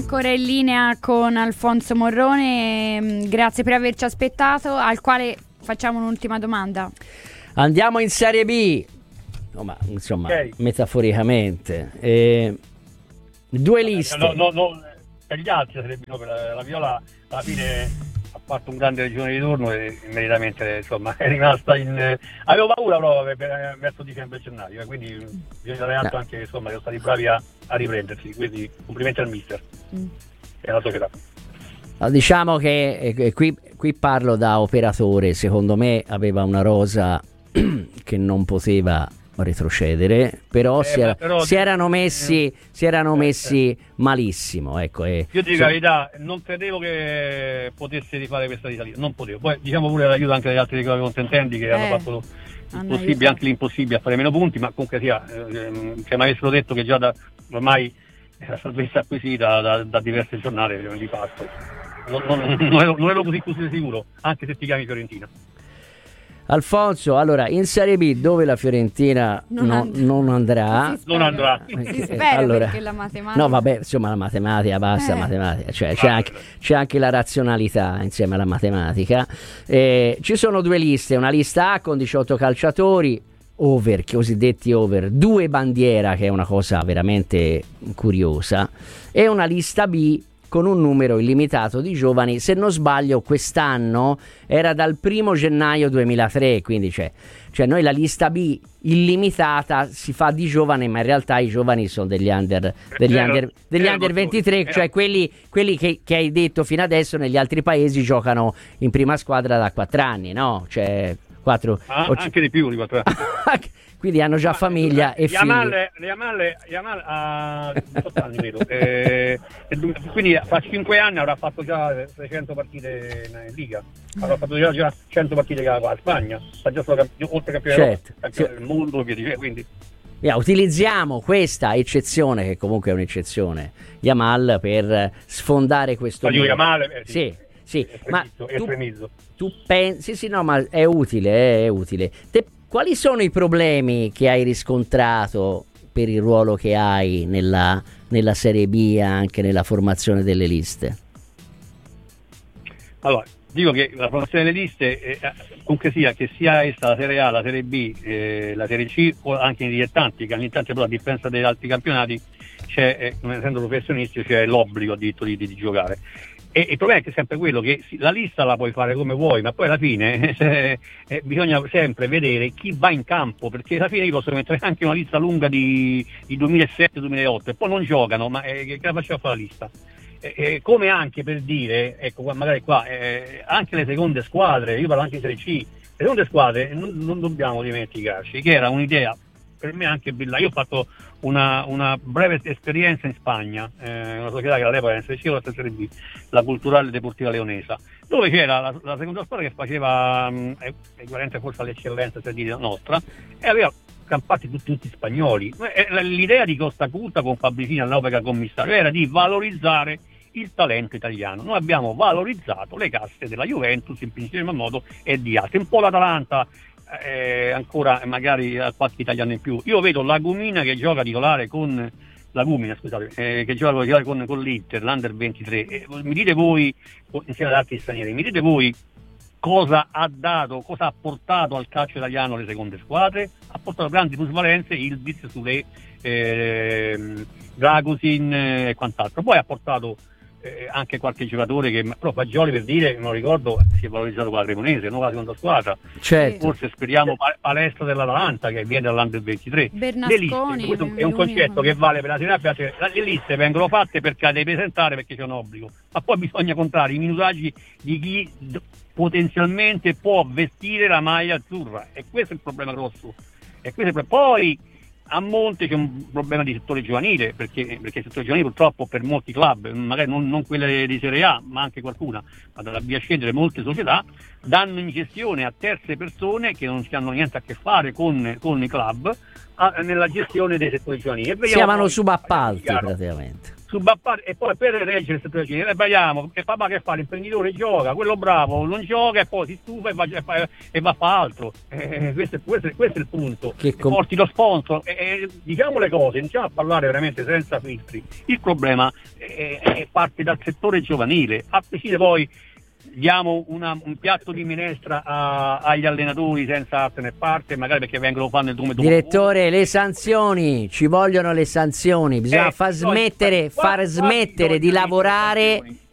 ancora in linea con Alfonso Morrone, grazie per averci aspettato, al quale facciamo un'ultima domanda. Andiamo in Serie B, insomma, okay. Metaforicamente. Due liste. No, per gli altri Serie B, no, per la Viola alla fine ha fatto un grande girone di ritorno e immediatamente insomma è rimasta in... Avevo paura però verso dicembre e gennaio, quindi bisogna dare atto anche insomma, che sono stati bravi a riprendersi, quindi complimenti al mister e alla società. Diciamo che qui parlo da operatore, secondo me aveva una rosa che non poteva retrocedere, però si erano messi malissimo, ecco. Io dico la verità, non credevo che potesse rifare questa risalita, non potevo. Poi diciamo pure l'aiuto anche degli altri contendenti che hanno fatto il possibile, anche l'impossibile a fare meno punti, ma comunque sia, se mi avessero detto che già ormai la salvezza acquisita da diverse giornate di fatto non ero così sicuro, anche se ti chiami Fiorentina. Alfonso, allora in Serie B dove la Fiorentina non andrà, si spera allora, perché la matematica, no vabbè, insomma la matematica basta, matematica, cioè c'è anche la razionalità insieme alla matematica. Ci sono due liste, una lista A con 18 calciatori over, cosiddetti over, 2 bandiera, che è una cosa veramente curiosa, e una lista B con un numero illimitato di giovani. Se non sbaglio quest'anno era dal 1 gennaio 2003, quindi c'è noi la lista B illimitata si fa di giovani, ma in realtà i giovani sono degli under 23, cioè quelli che hai detto fino adesso negli altri paesi giocano in prima squadra da 4 anni, no? Cioè 4 anche di più di 4 anni. Quindi hanno già famiglia e figli. Yamal ha 18 anni, vedo. Quindi fa 5 anni avrà fatto già 300 partite in Liga, avrà fatto già 100 partite con la Spagna, sta già oltre campione del mondo, quindi utilizziamo questa eccezione, che comunque è un'eccezione, Yamal, per sfondare questo sì, ma tu pensi, no, ma è utile. Quali sono i problemi che hai riscontrato per il ruolo che hai nella Serie B, anche nella formazione delle liste? Allora, dico che la formazione delle liste, comunque sia, che sia essa la Serie A, la Serie B, la Serie C, o anche i dilettanti, che ogni tanto però a differenza degli altri campionati, non essendo professionisti, c'è l'obbligo addirittura di giocare. E il problema è che è sempre quello che la lista la puoi fare come vuoi, ma poi alla fine bisogna sempre vedere chi va in campo, perché alla fine io posso mettere anche una lista lunga di 2007-2008 e poi non giocano, ma che la faccio a fare la lista? Come anche per dire, ecco, magari qua, anche le seconde squadre, io parlo anche di Serie C, le seconde squadre non dobbiamo dimenticarci che era un'idea per me anche brillante. Io ho fatto una breve esperienza in Spagna, una società che all'epoca era in Serie C o la Serie B, la Culturale Deportiva Leonesa, dove c'era la seconda squadra che faceva equivalente forse all'eccellenza, per dire, nostra, e aveva campati tutti spagnoli. L'idea di Costa Curta con Fabricini all'epoca commissario era di valorizzare il talento italiano. Noi abbiamo valorizzato le casse della Juventus in principio modo e di altri, un po' l'Atalanta, ancora magari qualche italiano in più. Io vedo Lagumina che gioca titolare con che gioca con l'Inter, l'Under 23. Mi dite voi, insieme ad altri stranieri, mi dite voi cosa ha portato al calcio italiano le seconde squadre? Ha portato grandi plusvalenze, Ildiz, Sule, Dragusin e quant'altro. Poi ha portato anche qualche giocatore che, però Fagioli, per dire, non ricordo, si è valorizzato con la Cremonese, non con la seconda squadra. Certo. Forse speriamo Palestra dell'Atalanta che viene dall'Under 23. Bernasconi, le liste, questo è un concetto che vale per la Serie A, le liste vengono fatte perché le devi presentare perché c'è un obbligo, ma poi bisogna contare i minutaggi di chi potenzialmente può vestire la maglia azzurra, e questo è il problema grosso. Poi a monte c'è un problema di settore giovanile, perché il settore giovanile purtroppo per molti club, magari non quelle di Serie A, ma anche qualcuna, ma dalla via scendere molte società, danno in gestione a terze persone che non hanno niente a che fare con i club nella gestione dei settori giovanili. Si chiamano subappalti praticamente. subappare, e poi per reggere il settore genere sbagliamo, che papà che fa, l'imprenditore gioca, quello bravo non gioca e poi si stufa e va a fare altro. Questo è il punto. Porti lo sponsor, diciamo le cose, iniziamo a parlare veramente senza filtri. Il problema parte dal settore giovanile, a prescindere poi diamo un piatto di minestra agli allenatori senza arte né parte, magari perché vengono fanno il come direttore, le sanzioni, ci vogliono le sanzioni, bisogna far smettere di lavorare